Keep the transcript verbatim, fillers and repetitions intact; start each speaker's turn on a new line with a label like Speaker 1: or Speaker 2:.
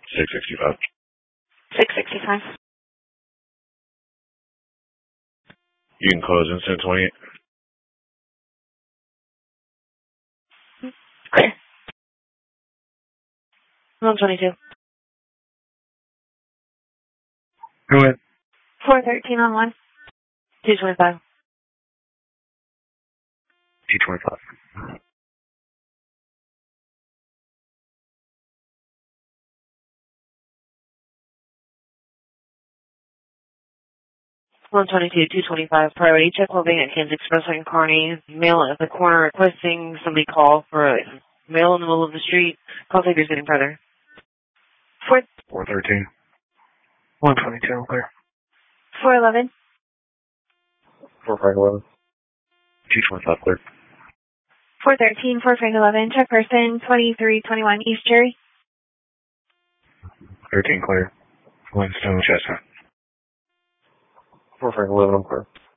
Speaker 1: six sixty-five.
Speaker 2: six sixty-five.
Speaker 1: You can close incident twenty-eight.
Speaker 2: Clear. one twenty-two.
Speaker 1: Go ahead.
Speaker 2: four thirteen on one. two twenty-five.
Speaker 1: two twenty-five.
Speaker 2: one twenty-two, two twenty-five. Priority check moving at Kansas Express and Kearney. Mail at the corner requesting somebody call for a mail in the middle of the street. Call takers getting further. four
Speaker 1: four thirteen. one twenty-two, clear.
Speaker 2: four eleven.
Speaker 1: four five eleven. two twenty-five, clear.
Speaker 2: four thirteen, four five eleven. Check person twenty-three twenty-one East Cherry.
Speaker 1: thirteen, clear. Flintstone, Chestnut. four five eleven, I'm clear.